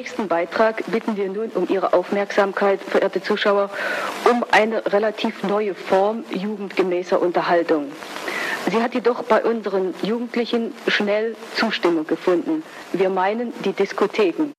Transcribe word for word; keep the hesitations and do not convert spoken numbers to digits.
nächsten Beitrag bitten wir nun um Ihre Aufmerksamkeit, verehrte Zuschauer, um eine relativ neue Form jugendgemäßer Unterhaltung. Sie hat jedoch bei unseren Jugendlichen schnell Zustimmung gefunden. Wir meinen die Diskotheken.